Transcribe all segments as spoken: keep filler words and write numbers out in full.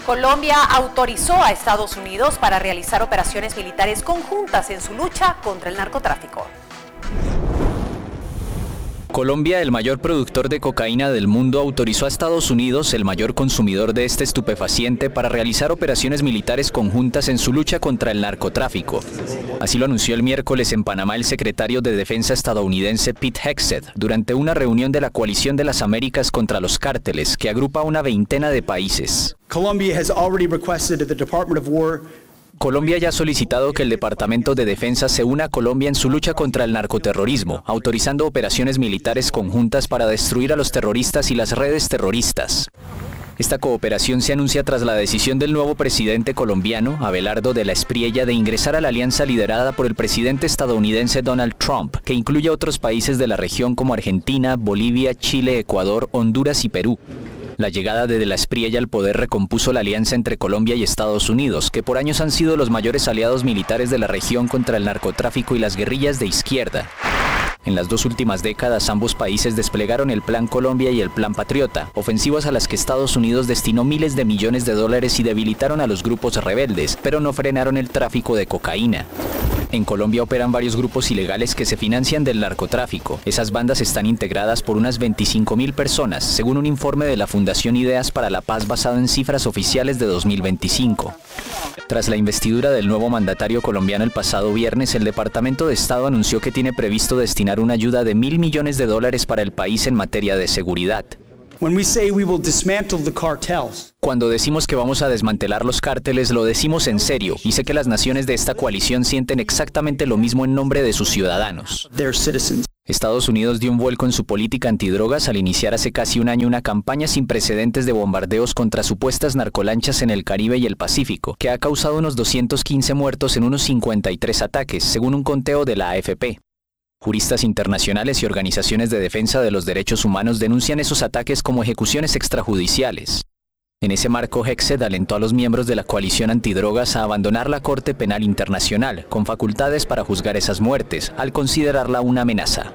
Colombia autorizó a Estados Unidos para realizar operaciones militares conjuntas en su lucha contra el narcotráfico. Colombia, el mayor productor de cocaína del mundo, autorizó a Estados Unidos, el mayor consumidor de este estupefaciente, para realizar operaciones militares conjuntas en su lucha contra el narcotráfico. Así lo anunció el miércoles en Panamá el secretario de Defensa estadounidense Pete Hegseth durante una reunión de la Coalición de las Américas contra los cárteles, que agrupa a una veintena de países. Colombia has already requested that the Department of War Colombia ya ha solicitado que el Departamento de Defensa se una a Colombia en su lucha contra el narcoterrorismo, autorizando operaciones militares conjuntas para destruir a los terroristas y las redes terroristas. Esta cooperación se anuncia tras la decisión del nuevo presidente colombiano, Abelardo de la Espriella, de ingresar a la alianza liderada por el presidente estadounidense Donald Trump, que incluye a otros países de la región como Argentina, Bolivia, Chile, Ecuador, Honduras y Perú. La llegada de De la Espriella al poder recompuso la alianza entre Colombia y Estados Unidos, que por años han sido los mayores aliados militares de la región contra el narcotráfico y las guerrillas de izquierda. En las dos últimas décadas, ambos países desplegaron el Plan Colombia y el Plan Patriota, ofensivas a las que Estados Unidos destinó miles de millones de dólares y debilitaron a los grupos rebeldes, pero no frenaron el tráfico de cocaína. En Colombia operan varios grupos ilegales que se financian del narcotráfico. Esas bandas están integradas por unas veinticinco mil personas, según un informe de la Fundación Ideas para la Paz basado en cifras oficiales de dos mil veinticinco. Tras la investidura del nuevo mandatario colombiano el pasado viernes, el Departamento de Estado anunció que tiene previsto destinar una ayuda de mil millones de dólares para el país en materia de seguridad. When we say we will dismantle the cartels. Cuando decimos que vamos a desmantelar los cárteles, lo decimos en serio, y sé que las naciones de esta coalición sienten exactamente lo mismo en nombre de sus ciudadanos. Their citizens. Estados Unidos dio un vuelco en su política antidrogas al iniciar hace casi un año una campaña sin precedentes de bombardeos contra supuestas narcolanchas en el Caribe y el Pacífico, que ha causado unos doscientos quince muertos en unos cincuenta y tres ataques, según un conteo de la A F P. Juristas internacionales y organizaciones de defensa de los derechos humanos denuncian esos ataques como ejecuciones extrajudiciales. En ese marco, Hegseth alentó a los miembros de la coalición antidrogas a abandonar la Corte Penal Internacional, con facultades para juzgar esas muertes, al considerarla una amenaza.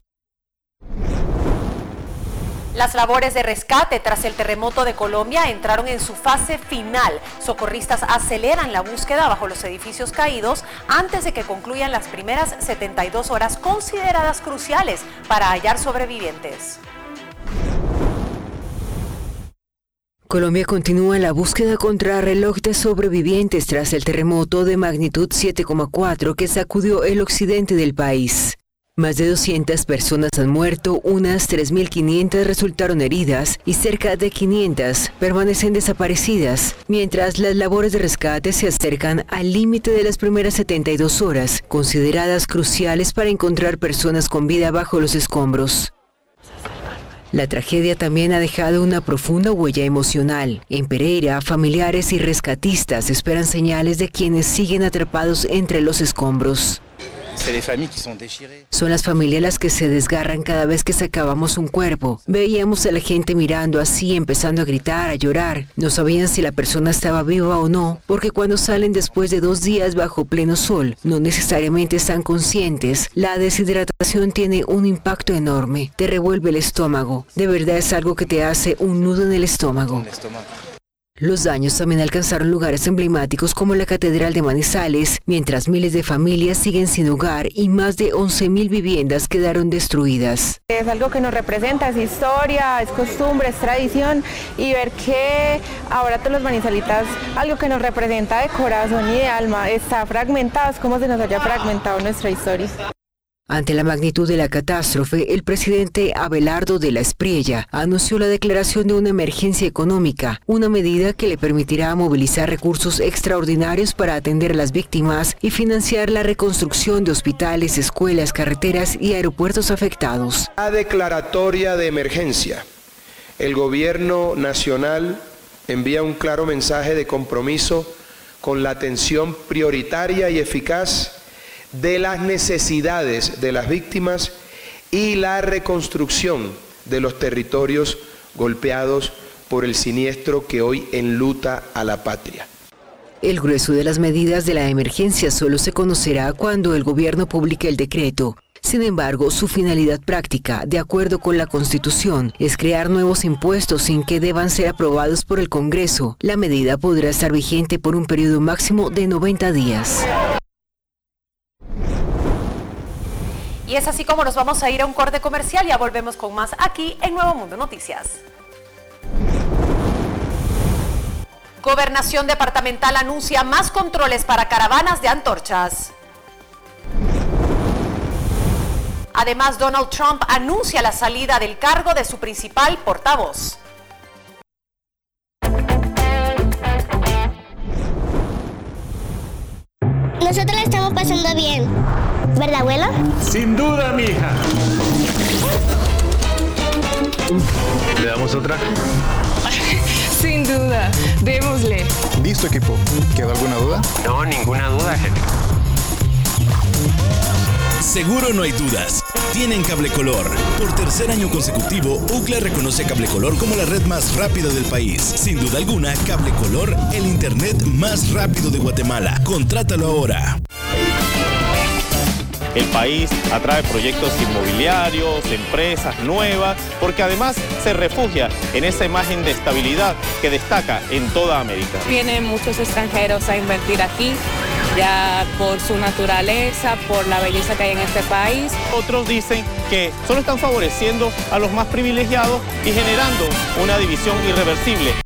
Las labores de rescate tras el terremoto de Colombia entraron en su fase final. Socorristas aceleran la búsqueda bajo los edificios caídos antes de que concluyan las primeras setenta y dos horas consideradas cruciales para hallar sobrevivientes. Colombia continúa la búsqueda contrarreloj de sobrevivientes tras el terremoto de magnitud siete coma cuatro que sacudió el occidente del país. Más de doscientas personas han muerto, unas tres mil quinientas resultaron heridas y cerca de quinientas permanecen desaparecidas, mientras las labores de rescate se acercan al límite de las primeras setenta y dos horas, consideradas cruciales para encontrar personas con vida bajo los escombros. La tragedia también ha dejado una profunda huella emocional. En Pereira, familiares y rescatistas esperan señales de quienes siguen atrapados entre los escombros. Son las familias las que se desgarran cada vez que sacábamos un cuerpo. Veíamos a la gente mirando así, empezando a gritar, a llorar. No sabían si la persona estaba viva o no, porque cuando salen después de dos días bajo pleno sol, no necesariamente están conscientes. La deshidratación tiene un impacto enorme. Te revuelve el estómago. De verdad es algo que te hace un nudo en el estómago. Los daños también alcanzaron lugares emblemáticos como la Catedral de Manizales, mientras miles de familias siguen sin hogar y más de once mil viviendas quedaron destruidas. Es algo que nos representa, es historia, es costumbre, es tradición, y ver que ahora todos los manizalitas, algo que nos representa de corazón y de alma, está fragmentado, es como si nos haya fragmentado nuestra historia. Ante la magnitud de la catástrofe, el presidente Abelardo de la Espriella anunció la declaración de una emergencia económica, una medida que le permitirá movilizar recursos extraordinarios para atender a las víctimas y financiar la reconstrucción de hospitales, escuelas, carreteras y aeropuertos afectados. La declaratoria de emergencia. El gobierno nacional envía un claro mensaje de compromiso con la atención prioritaria y eficaz de las necesidades de las víctimas y la reconstrucción de los territorios golpeados por el siniestro que hoy enluta a la patria. El grueso de las medidas de la emergencia solo se conocerá cuando el gobierno publique el decreto. Sin embargo, su finalidad práctica, de acuerdo con la Constitución, es crear nuevos impuestos sin que deban ser aprobados por el Congreso. La medida podrá estar vigente por un periodo máximo de noventa días. Y es así como nos vamos a ir a un corte comercial. Ya volvemos con más aquí en Nuevo Mundo Noticias. Gobernación departamental anuncia más controles para caravanas de antorchas. Además, Donald Trump anuncia la salida del cargo de su principal portavoz. Nosotros la estamos pasando bien, ¿verdad, abuela? Sin duda, mija. ¿Le damos otra? Sin duda, démosle. ¿Listo, equipo? ¿Queda alguna duda? No, ninguna duda, jefe. Seguro no hay dudas. Tienen Cable Color. Por tercer año consecutivo, Ookla reconoce Cable Color como la red más rápida del país. Sin duda alguna, Cable Color, el internet más rápido de Guatemala. Contrátalo ahora. El país atrae proyectos inmobiliarios, empresas nuevas, porque además se refugia en esa imagen de estabilidad que destaca en toda América. Vienen muchos extranjeros a invertir aquí, ya por su naturaleza, por la belleza que hay en este país. Otros dicen que solo están favoreciendo a los más privilegiados y generando una división irreversible